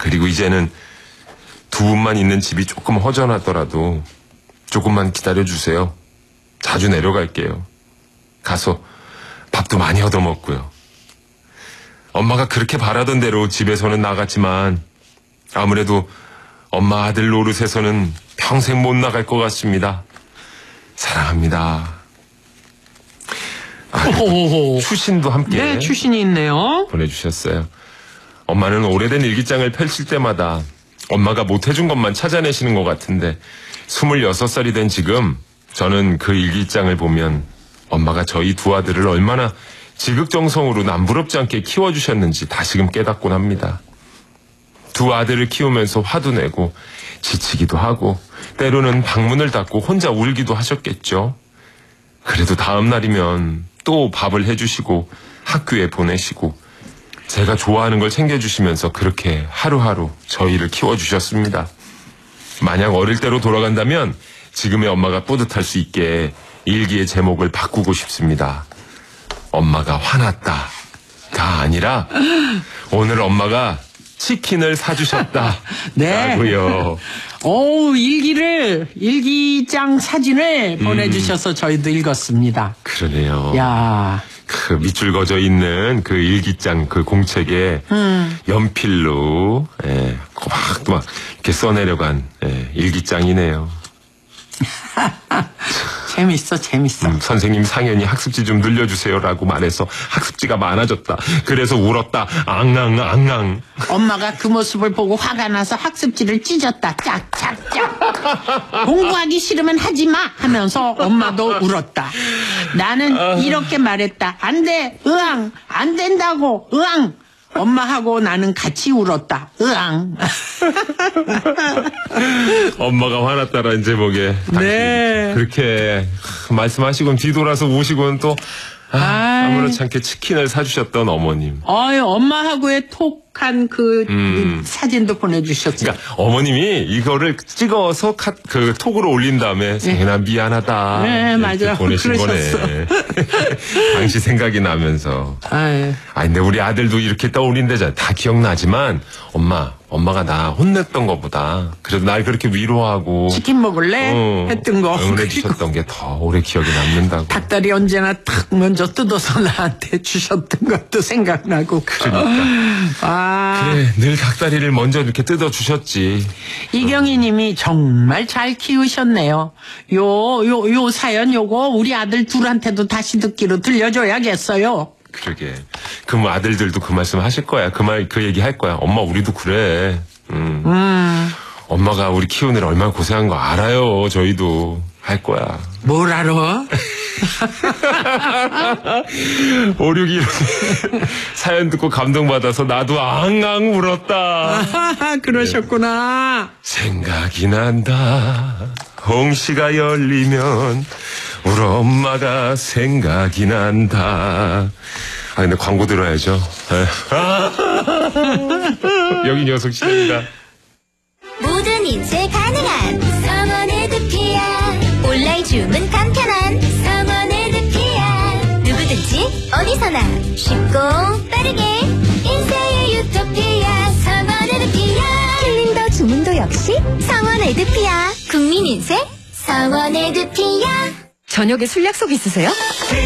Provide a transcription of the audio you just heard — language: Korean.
그리고 이제는 두 분만 있는 집이 조금 허전하더라도 조금만 기다려주세요. 자주 내려갈게요. 가서 밥도 많이 얻어먹고요. 엄마가 그렇게 바라던 대로 집에서는 나갔지만 아무래도 엄마 아들 노릇에서는 평생 못 나갈 것 같습니다. 사랑합니다. 추신도 함께 네, 추신이 있네요. 보내주셨어요. 엄마는 오래된 일기장을 펼칠 때마다 엄마가 못해준 것만 찾아내시는 것 같은데 26살이 된 지금 저는 그 일기장을 보면 엄마가 저희 두 아들을 얼마나 지극정성으로 남부럽지 않게 키워주셨는지 다시금 깨닫곤 합니다. 두 아들을 키우면서 화도 내고 지치기도 하고 때로는 방문을 닫고 혼자 울기도 하셨겠죠. 그래도 다음 날이면 또 밥을 해주시고 학교에 보내시고 제가 좋아하는 걸 챙겨주시면서 그렇게 하루하루 저희를 키워주셨습니다. 만약 어릴 때로 돌아간다면 지금의 엄마가 뿌듯할 수 있게 일기의 제목을 바꾸고 싶습니다. 엄마가 화났다가 아니라 오늘 엄마가 치킨을 사주셨다. 네. 라고요. 일기장 사진을 보내주셔서 저희도 읽었습니다. 그러네요. 야. 그 밑줄 그어져 있는 그 일기장 그 공책에 연필로 막 이렇게 써내려간 일기장이네요. 재밌어. 선생님 상연히 학습지 좀 늘려주세요라고 말해서 학습지가 많아졌다. 그래서 울었다. 앙앙. 엄마가 그 모습을 보고 화가 나서 학습지를 찢었다. 짝짝짝. 공부하기 싫으면 하지 마 하면서 엄마도 울었다. 나는 이렇게 말했다. 안 돼. 으앙. 안 된다고. 으앙. 엄마하고 나는 같이 울었다. 으앙. 엄마가 화났다라는 제목에 네. 그렇게 말씀하시고 뒤돌아서 우시고는 또 아무렇지 않게 치킨을 사주셨던 어머님. 엄마하고의 톡한 그 사진도 보내주셨어요. 그러니까 어머님이 이거를 찍어서 그 톡으로 올린 다음에 생연아 미안하다. 네, 맞아요. 보내신 거네. 당시 생각이 나면서. 근데 우리 아들도 이렇게 떠올린대잖아. 다 기억나지만 엄마가 나 혼냈던 것보다 그래도 날 그렇게 위로하고 치킨 먹을래? 했던 거. 응원해 주셨던 게 더 오래 기억에 남는다고. 닭다리 언제나 탁 먼저 뜯어서 나한테 주셨던 것도 생각나고. 그러니까. 그래, 늘 닭다리를 먼저 이렇게 뜯어 주셨지. 이경희 님이 정말 잘 키우셨네요. 요 사연 요거 우리 아들 둘한테도 다시 듣기로 들려줘야겠어요. 그러게. 그럼 아들들도 그 말씀 하실 거야. 그 얘기 할 거야. 엄마, 우리도 그래. 엄마가 우리 키우느라 얼마나 고생한 거 알아요. 저희도. 할 거야. 뭘 알아? 561 사연 듣고 감동받아서 나도 앙앙 울었다. 그러셨구나. 생각이 난다. 홍시가 열리면 우리 엄마가 생각이 난다. 근데 광고 들어야죠. 여기 녀석 시입니다. 모든 인쇄 가능한 성원에드피아. 온라인 주문 간편한 성원에드피아. 누구든지 어디서나 쉽고 빠르게 인쇄의 유토피아. 성원에드피아. 킬링도 주문도 역시 성원에드피아. 국민인쇄 성원에드피아. 저녁에 술 약속 있으세요?